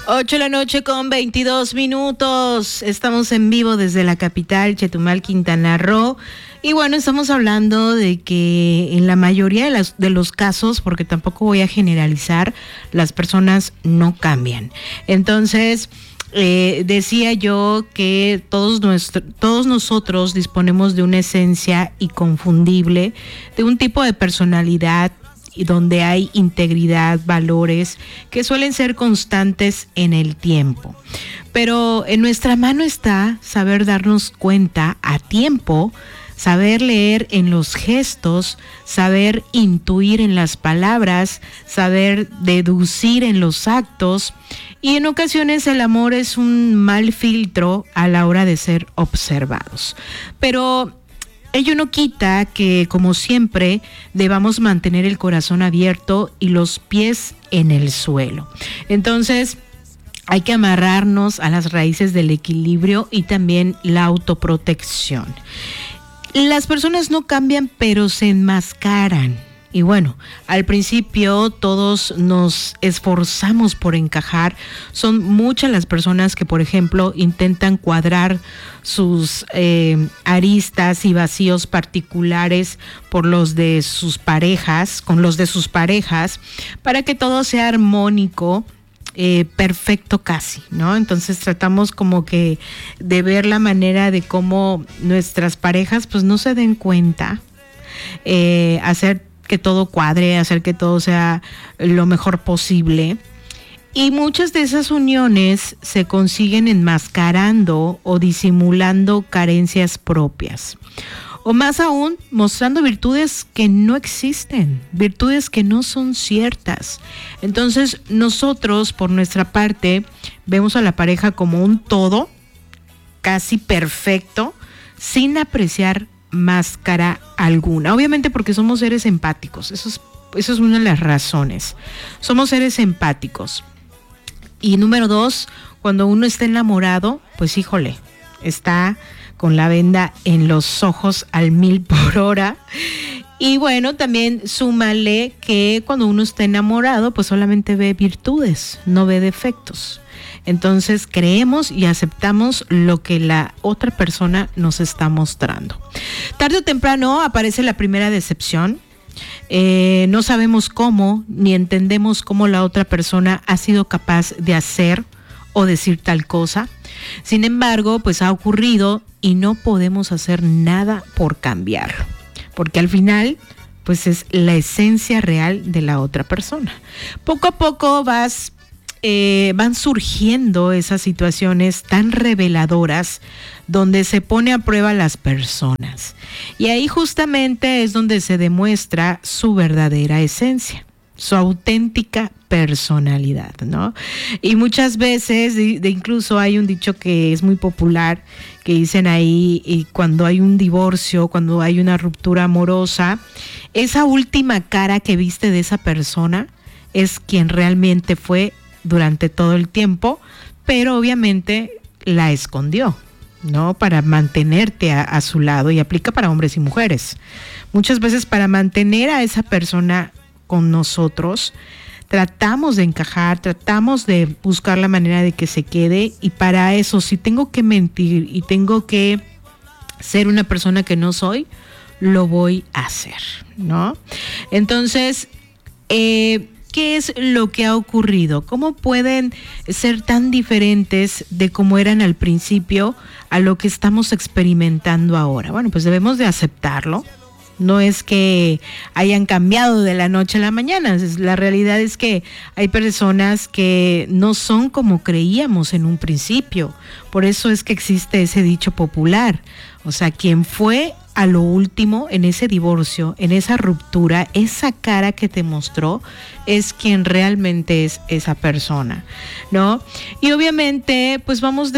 8 de la noche con 22 minutos. Estamos en vivo desde la capital, Chetumal, Quintana Roo. Y bueno, estamos hablando de que en la mayoría de los casos, porque tampoco voy a generalizar, las personas no cambian. Entonces, decía yo que todos nosotros disponemos de una esencia inconfundible, de un tipo de personalidad y donde hay integridad, valores que suelen ser constantes en el tiempo. Pero en nuestra mano está saber darnos cuenta a tiempo, saber leer en los gestos, saber intuir en las palabras, saber deducir en los actos. Y en ocasiones el amor es un mal filtro a la hora de ser observados. Pero ello no quita que, como siempre, debamos mantener el corazón abierto y los pies en el suelo. Entonces, hay que amarrarnos a las raíces del equilibrio y también la autoprotección. Las personas no cambian, pero se enmascaran. Y bueno, al principio todos nos esforzamos por encajar. Son muchas las personas que, por ejemplo, intentan cuadrar sus aristas y vacíos particulares por los de sus parejas, con los de sus parejas, para que todo sea armónico, perfecto casi, ¿no? Entonces tratamos como que de ver la manera de cómo nuestras parejas pues no se den cuenta, hacer que todo cuadre, hacer que todo sea lo mejor posible. Y muchas de esas uniones se consiguen enmascarando o disimulando carencias propias. O más aún, mostrando virtudes que no existen, virtudes que no son ciertas. Entonces, nosotros, por nuestra parte, vemos a la pareja como un todo, casi perfecto, sin apreciar máscara alguna. Obviamente porque somos seres empáticos, eso es una de las razones. Somos seres empáticos. Y número 2, cuando uno está enamorado, pues híjole, está con la venda en los ojos al 1000 por hora. Y bueno, también súmale que cuando uno está enamorado, pues solamente ve virtudes, no ve defectos. Entonces creemos y aceptamos lo que la otra persona nos está mostrando. Tarde o temprano aparece la primera decepción. No sabemos cómo, ni entendemos cómo la otra persona ha sido capaz de hacer o decir tal cosa. Sin embargo, pues ha ocurrido y no podemos hacer nada por cambiarlo, porque al final pues es la esencia real de la otra persona. Poco a poco van surgiendo esas situaciones tan reveladoras donde se pone a prueba a las personas, y ahí justamente es donde se demuestra su verdadera esencia, su auténtica personalidad, ¿no? Y muchas veces, incluso hay un dicho que es muy popular, que dicen ahí, y cuando hay un divorcio, cuando hay una ruptura amorosa, esa última cara que viste de esa persona es quien realmente fue durante todo el tiempo, pero obviamente la escondió, ¿no? Para mantenerte a su lado, y aplica para hombres y mujeres. Muchas veces para mantener a esa persona con nosotros, tratamos de encajar, tratamos de buscar la manera de que se quede, y para eso, si tengo que mentir y tengo que ser una persona que no soy, lo voy a hacer, ¿no? Entonces, ¿qué es lo que ha ocurrido? ¿Cómo pueden ser tan diferentes de cómo eran al principio a lo que estamos experimentando ahora? Bueno, pues debemos de aceptarlo. No es que hayan cambiado de la noche a la mañana. La realidad es que hay personas que no son como creíamos en un principio. Por eso es que existe ese dicho popular. O sea, quien fue a lo último en ese divorcio, en esa ruptura, esa cara que te mostró, es quien realmente es esa persona, ¿no? Y obviamente, pues vamos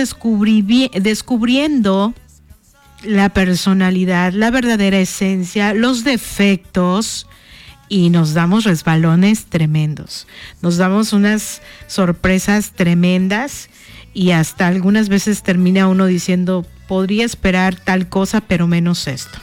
descubriendo la personalidad, la verdadera esencia, los defectos, y nos damos resbalones tremendos. Nos damos unas sorpresas tremendas, y hasta algunas veces termina uno diciendo, podría esperar tal cosa, pero menos esto,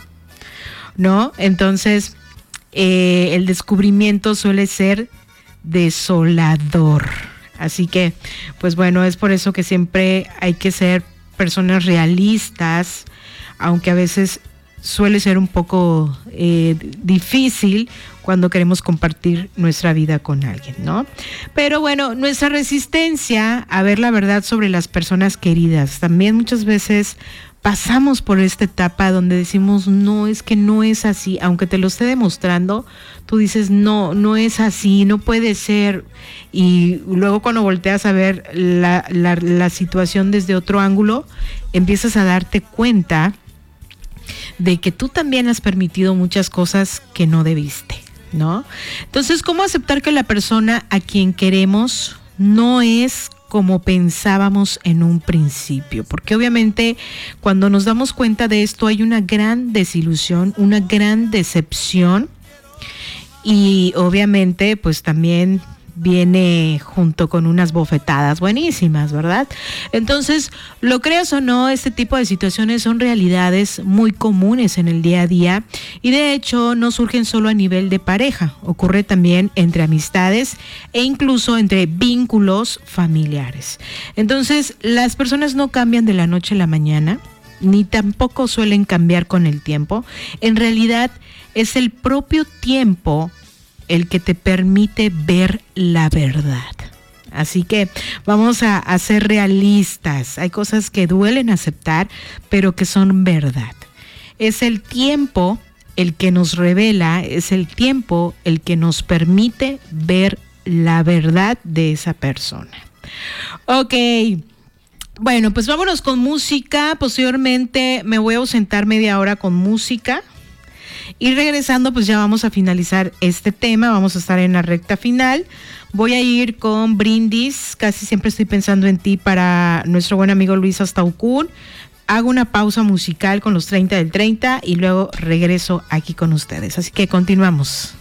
¿no? Entonces, el descubrimiento suele ser desolador. Así que, pues bueno, es por eso que siempre hay que ser personas realistas, aunque a veces suele ser un poco difícil cuando queremos compartir nuestra vida con alguien, ¿no? Pero bueno, nuestra resistencia a ver la verdad sobre las personas queridas, también muchas veces pasamos por esta etapa donde decimos, no, es que no es así, aunque te lo esté demostrando, tú dices, no, no es así, no puede ser, y luego cuando volteas a ver la situación desde otro ángulo, empiezas a darte cuenta de que tú también has permitido muchas cosas que no debiste, ¿no? Entonces, ¿cómo aceptar que la persona a quien queremos no es como pensábamos en un principio? Porque obviamente cuando nos damos cuenta de esto hay una gran desilusión, una gran decepción, y obviamente pues también viene junto con unas bofetadas buenísimas, ¿verdad? Entonces, lo creas o no, este tipo de situaciones son realidades muy comunes en el día a día, y de hecho no surgen solo a nivel de pareja, ocurre también entre amistades e incluso entre vínculos familiares. Entonces, las personas no cambian de la noche a la mañana, ni tampoco suelen cambiar con el tiempo. En realidad, es el propio tiempo el que te permite ver la verdad. Así que vamos a ser realistas. Hay cosas que duelen aceptar, pero que son verdad. Es el tiempo el que nos revela, es el tiempo el que nos permite ver la verdad de esa persona. Ok. Bueno, pues vámonos con música. Posteriormente me voy a ausentar media hora con música. Y regresando, pues ya vamos a finalizar este tema, vamos a estar en la recta final. Voy a ir con Brindis, Casi Siempre Estoy Pensando en Ti, para nuestro buen amigo Luis Astaucún. Hago una pausa musical con los 30 del 30 y luego regreso aquí con ustedes. Así que continuamos.